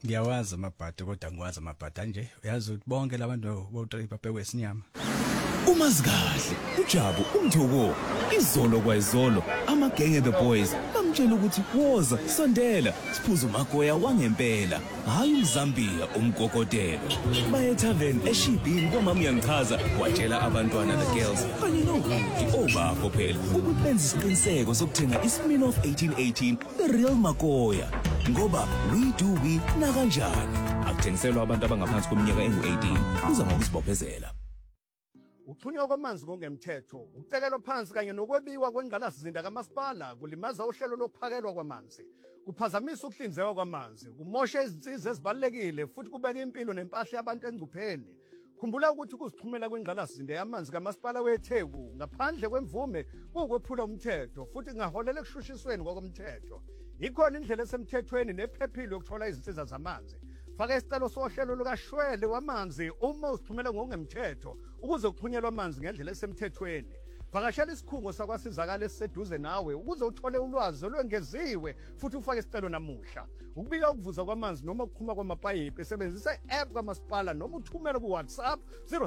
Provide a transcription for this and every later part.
Ngiyawazi amabhadi kodwa ngiwazi amabhadi nje uyazi ukuthi bonke labantu bo-3 babhekwe isinyama. Umazi kahle uJabu umthoko izolo kwayizolo amagenge the boys bamtshela ukuthi woza sondela siphuze umagoya wangempela hayi uMzambia umgogotelo baye tavern eShibhini kwamama uyangichaza watshela abantwana the girls kanye nohudi obapho phela ukuthi benze isiqiniseko sokuthenga iSmirnoff 1818 the real magoya ngoba we na kanjani akuthengiselwa abantu abangaphansi kweminyaka engu-18 uza ngokusibophezela. Ukuthunywa kwamanzi ngokungemthetho, ukucekelwa phansi kanye nokwebiwa kwengqalasizinda kamasipala kulimaza uhlelo lokuphakelwa kwamanzi. Kuphazamisa ukuhlinzekwa kwamanzi, kumosha izinsiza ezibalulekile futhi kubeka impilo nempahla yabantu engcupheni. Khumbula ukuthi ukuzixhumela kwengqalasizinda yamanzi kamasipala weTheku ngaphandle kwemvume kuwukwephula umthetho futhi kungaholela ekushushisweni ngokomthetho. Ikhona indlela esemthethweni nephephile yokuthola izinsiza zamanzi. Faka isicelo sohlelo lukaShwele wamanzi uma uzixhumela ngokungemthetho ukuze kuxhunyelwe amanzi ngendlela esemthethweni. Vakashela isikhungo sakwasizakala esiseduze nawe ukuze uthole ulwazi olwengeziwe futhi ufake isicelo namuhla. Ukubika ukuvuza kwamanzi noma ukuqhuma kwamapayipi sebenzisa i-app kamasipala noma uthumele ku-WhatsApp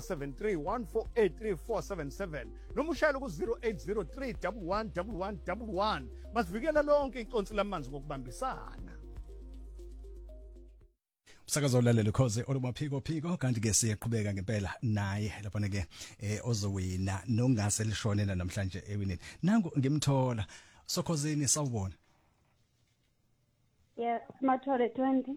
0731483477 noma ushayele ku-0803 111111. Masivikele lonke iconsi lamanzi ngokubambisana. Sakazo ulalele khoze olumaphiko kanti ke siyaqhubeka ngempela naye lapha ke ozowina nongase lishonela namhlanje ewinini. Nangu ngimthola Sokhozini sawubona. Yeah, Mathole 20.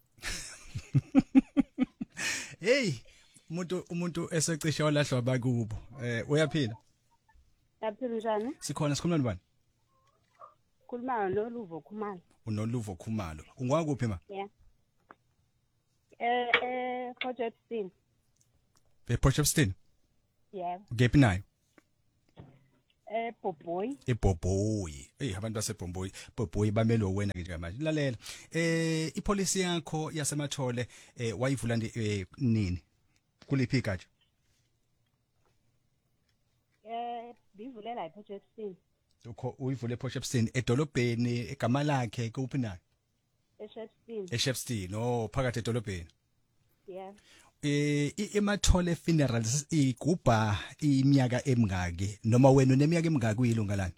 Hey, umuntu esecishe walahlwa abakubo. Uyaphila? Yaphila njani? Sikhona sikhuluma nobani? Khuluma noLuvo Khumalo. UnoLuvo Khumalo. Ungwakuphi ma? Yeah. Potchefstroom. Potchefstroom? Yeah. Ngephi nayo? Boboi. eBoboi. Abantu baseBoboi, Boboi bamele wena nje manje. Lalela. Ipolicy yakho yasemathole wayivula nini? Kuliphi igatsha? Bivulela ePotchefstroom. Ukho uyivule ePotchefstroom edolobheni egama lakhe kuphi nayo? eShepstone. Oh, phakathi edolobheni. Yeah. Emathole funerals igubha iminyaka emingaki noma wena uneminyaka emingaki uyilunga lani?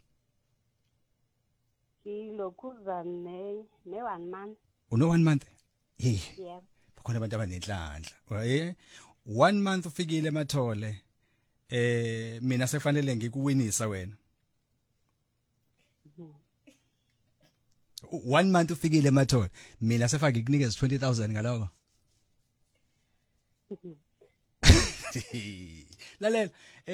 Ngilokhuza ne 1 month. Uno 1 month? Yeah. Bakhona abantu abanenhlanhla. 1 month ufikile emathole. Mina sefanele ngikuwinisa wena. 1 month ufikile emathole. Mina sefake ngikunikeza 20,000 ngaloko. Lalela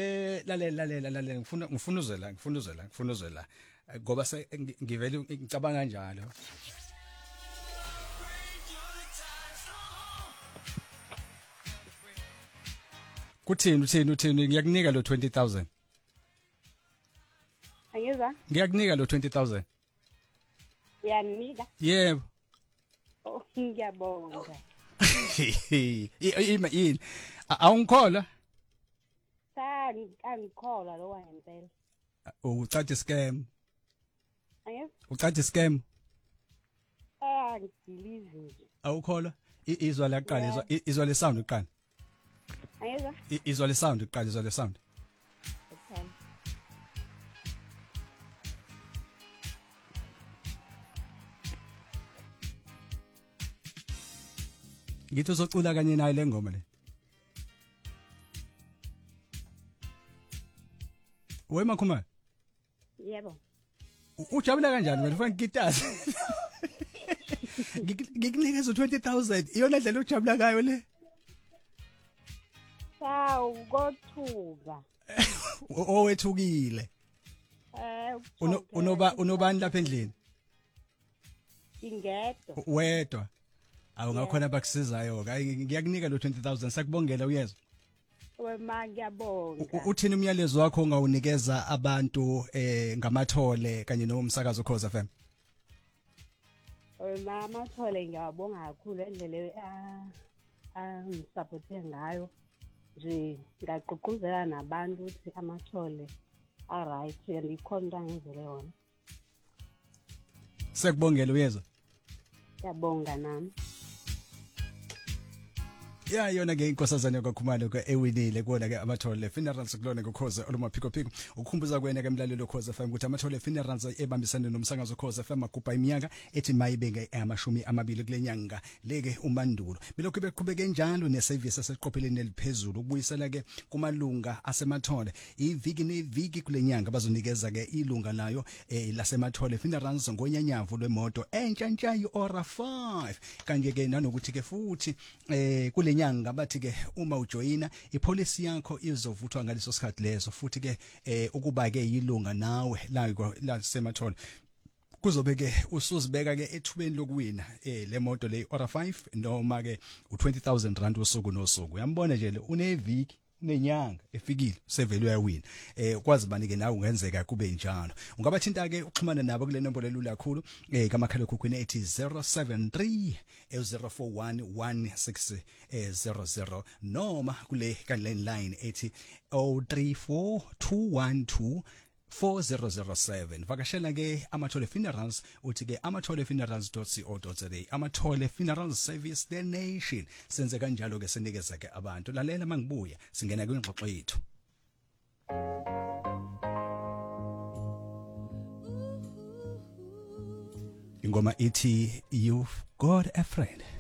ngifuna uzela ngoba ngivele ngicabanga kanjalo. Uthini ngiyakunika lo 20,000. Angizwa? Ngiyakunika lo 20,000. Yanika? Yebo. Oh, ngiyabonga. Yini? Awungikhola? Angikhola lo wangempela. Ucathi scam. Angizwa? Ucathi scam. Ngibelieve. Awukhola? Izwa la qala, izwa le sound uqala. Angizwa? Izwa le sound uqala, izwa le sound. Okay. Ngithi uzocula kanye nayo le ngoma le. Wema Khumalo? Yebo. Ujabula kanjani wena ufuna ngigitazi? Ngikunikeza 20,000 iyona ndlela ojabula ngayo le. Sawu kothuka. Owethukile. Unobani lapha endlini? Ingedwa. Wedwa. Awungakhona abakusizayo ngiyakunika lo 20,000 sakubongela uyezwa. Wema ngiyabonga. Uthini umyalezo wakho ongawunikeza abantu ngamathole kanye nomsakazo Khoza FM? Wema amathole ngiyabonga kakhulu endlela ngisupporte ngayo. Nje ngaqoquzela nabantu ukuthi amathole alright ndikhona ngizele wona. Sekubongela uyezwa. Ngiyabonga nami. ya yona ke inkosazana kwakhumalo ke ewinile kuona ke amathole funerals kulona ngokhoze olumaphiko phiko ukukhumbuza kwena ke mlalelo Khoze FM ukuthi amathole funerals ebambisana nomsakazo Khoze FM agubha iminyaka ethi mayibenge amashumi amabili kulenyanga leke umandulo bilokhu beqhubeke njalo neservice eseqopheleni eliphezulu ukubuyisela ke kumalunga asemathole iviki neviki kulenyanga bazonikeza ke ilunga layo lasemathole funerals ngonyanyavu lwemoto entshantsha iora 5 kanje ke nanokuthi ke futhi kulenyanga bathi ke uma ujoyina ipolicy yakho izovuthwa ngaleso sikhathi leso futhi ke ukuba ke yilunga nawe la semathole kuzobe ke usuzibeka ke ethubeni lokuwina le moto le order 5 noma ke u20000 rand usuku nosuku uyambona nje le uneviki nenyanga efikile sevelu uyawina kwazi bani ke nawe ungenzeka kube njalo ungabathinta ke uxhumana nabo kule nombolo elula kakhulu kamakhala ekhukhwini ethi 073 0411600 noma kule landline ethi 034212 4007 vakashela ke amathole funerals uthi ke amatholefunerals.co.za amathole funerals service the nation senze kanjalo ke sinikeza ke abantu lalela mangibuya singena kwingxoxo yethu ingoma ithi you've got a friend